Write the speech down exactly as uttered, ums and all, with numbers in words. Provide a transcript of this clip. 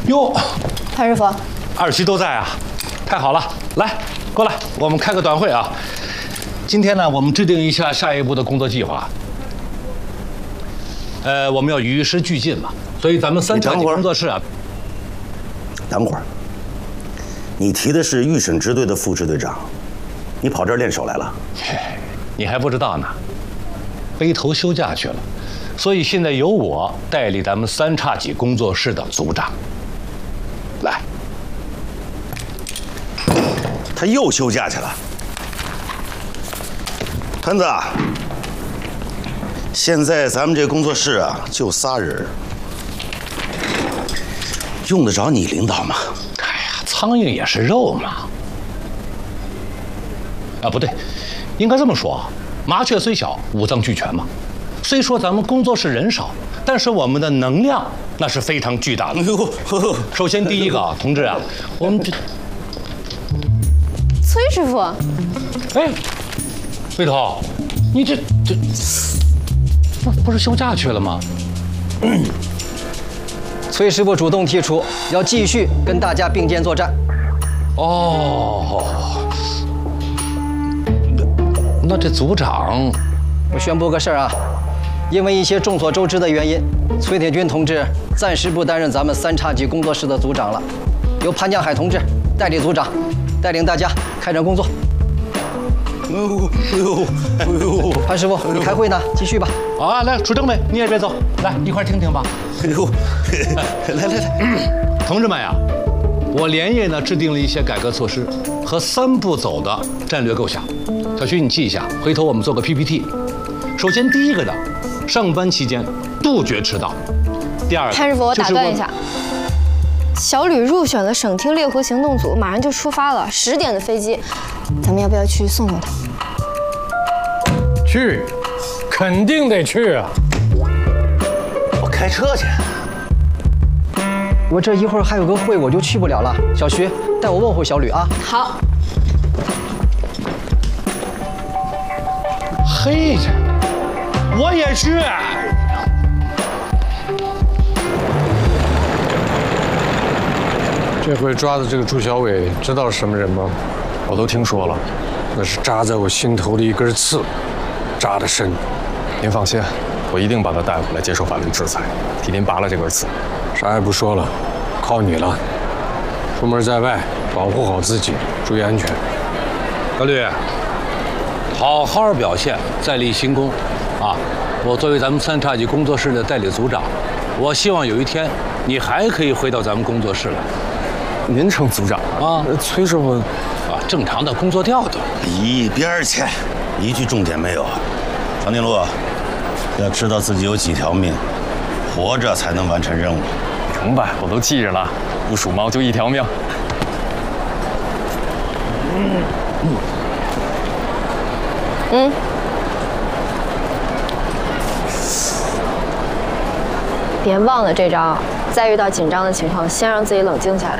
哟， 潘师傅， 二徐都在啊，太好了！来，过来，我们开个短会啊。今天呢，我们制定一下下一步的工作计划。呃，我们要与时俱进嘛，所以咱们三叉戟工作室啊。 等会儿，你提的是预审支队的副支队长，你跑这儿练手来了？ 你还不知道呢，背头休假去了，所以现在由我代理咱们三叉戟工作室的组长。来， 他又休假去了。潘子，现在咱们这工作室啊，就仨人，用得着你领导吗？ 哎呀，苍蝇也是肉嘛。啊，不对，应该这么说，麻雀虽小，五脏俱全嘛。虽说咱们工作室人少，但是我们的能量那是非常巨大的。首先第一个啊，同志啊，我们这崔师傅， 哎，魏头，你这这不不是休假去了吗？ 嗯、崔师傅主动提出要继续跟大家并肩作战。 哦，那这组长， 我宣布个事儿啊。因为一些众所周知的原因，崔铁军同志暂时不担任咱们三叉戟工作室的组长了，由潘江海同志代理组长，带领大家开展工作。 哎呦哎呦哎呦！ 潘师傅，你开会呢，继续吧。 啊，来，楚政委，你也别走，来一块听听吧。 哎呦，来来来， 同志们呀，我连夜呢制定了一些改革措施和三步走的战略构想。小徐，你记一下，回头我们做个 P P T。首先第一个呢，上班期间杜绝迟到。第二个， 潘师傅，我打断一下，小吕入选了省厅猎狐行动组，马上就出发了，十点的飞机，咱们要不要去送送他？ 去，肯定得去啊！ 我开车去。 我这一会儿还有个会，我就去不了了。小徐，带我问候小吕啊。 好。 嘿，我也去。 这回抓的这个朱小伟，知道是什么人吗？ 我都听说了， 那是扎在我心头的一根刺，扎得深。 您放心，我一定把他带回来接受法律制裁，替您拔了这根刺。 啥也不说了，靠你了。出门在外，保护好自己，注意安全。 小吕，好好表现，再立新功，啊！我作为咱们三叉戟工作室的代理组长，我希望有一天你还可以回到咱们工作室来。 您成组长了啊？崔师傅， 啊，正常的工作调度。 一边去，一句重点没有。长颈鹿，要知道自己有几条命，活着才能完成任务。 明白，我都记着了。不属猫就一条命。 嗯嗯。嗯。别忘了这招，再遇到紧张的情况，先让自己冷静下来。